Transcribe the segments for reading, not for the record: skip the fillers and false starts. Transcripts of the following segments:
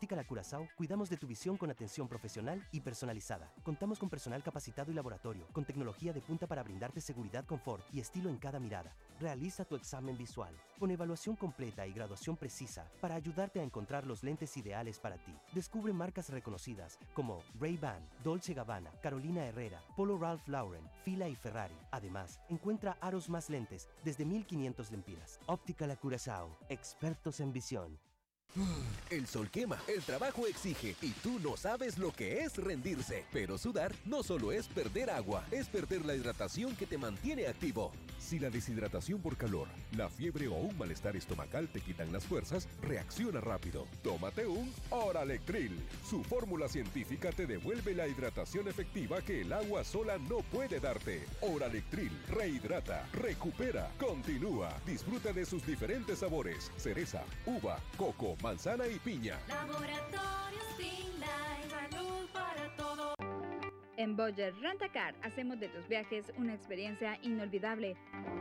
Óptica La Curazao cuidamos de tu visión con atención profesional y personalizada. Contamos con personal capacitado y laboratorio, con tecnología de punta para brindarte seguridad, confort y estilo en cada mirada. Realiza tu examen visual, con evaluación completa y graduación precisa para ayudarte a encontrar los lentes ideales para ti. Descubre marcas reconocidas como Ray-Ban, Dolce & Gabbana, Carolina Herrera, Polo Ralph Lauren, Fila y Ferrari. Además, encuentra aros más lentes desde 1,500 lempiras. Óptica La Curazao, expertos en visión. El sol quema, el trabajo exige y tú no sabes lo que es rendirse. Pero sudar no solo es perder agua, es perder la hidratación que te mantiene activo. Si la deshidratación por calor, la fiebre o un malestar estomacal te quitan las fuerzas, reacciona rápido. Tómate un Oralectril. Su fórmula científica te devuelve la hidratación efectiva que el agua sola no puede darte. Oralectril rehidrata, recupera, continúa. Disfruta de sus diferentes sabores: cereza, uva, coco, manzana y piña. Laboratorios Finlay, salud para todos. En Budget Rent-A-Car hacemos de tus viajes una experiencia inolvidable.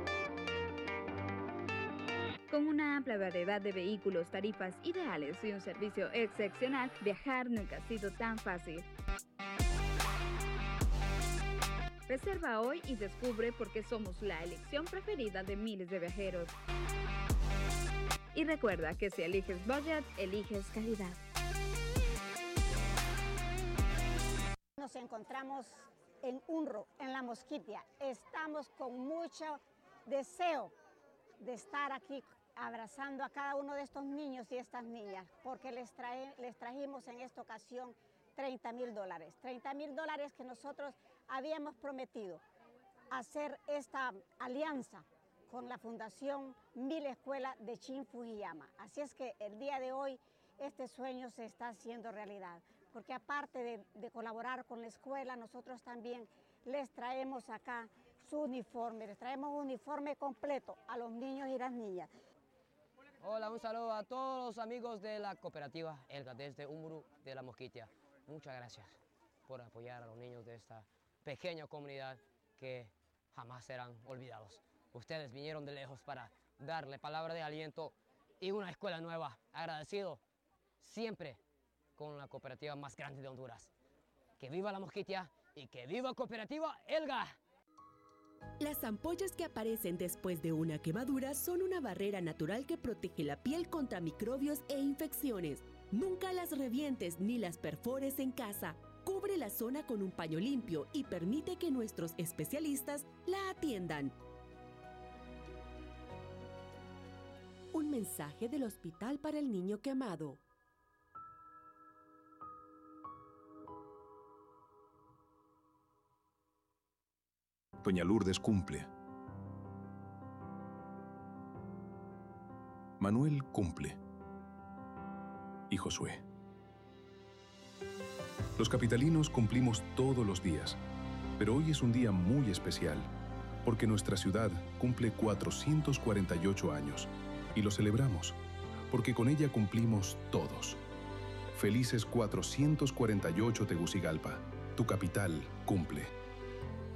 Con una amplia variedad de vehículos, tarifas ideales y un servicio excepcional, viajar nunca ha sido tan fácil. Reserva hoy y descubre por qué somos la elección preferida de miles de viajeros. Y recuerda que si eliges Budget, eliges calidad. Nos encontramos en Unro, en La Mosquitia. Estamos con mucho deseo de estar aquí abrazando a cada uno de estos niños y estas niñas, porque les trajimos en esta ocasión $30,000. $30,000 que nosotros habíamos prometido hacer esta alianza con la Fundación 1000 Escuela de Shin Fujiyama. Así es que el día de hoy este sueño se está haciendo realidad, porque aparte de colaborar con la escuela, nosotros también les traemos acá su uniforme, les traemos un uniforme completo a los niños y las niñas. Hola, un saludo a todos los amigos de la cooperativa Elga desde Unro de La Mosquitia. Muchas gracias por apoyar a los niños de esta pequeña comunidad que jamás serán olvidados. Ustedes vinieron de lejos para darle palabra de aliento y una escuela nueva. Agradecido siempre con la cooperativa más grande de Honduras. ¡Que viva La Mosquitia y que viva Cooperativa Elga! Las ampollas que aparecen después de una quemadura son una barrera natural que protege la piel contra microbios e infecciones. Nunca las revientes ni las perfores en casa. Cubre la zona con un paño limpio y permite que nuestros especialistas la atiendan. Un mensaje del Hospital para el Niño Quemado. Doña Lourdes cumple. Manuel cumple. Y Josué. Los capitalinos cumplimos todos los días, pero hoy es un día muy especial, porque nuestra ciudad cumple 448 años. Y lo celebramos, porque con ella cumplimos todos. Felices 448 Tegucigalpa, tu capital cumple.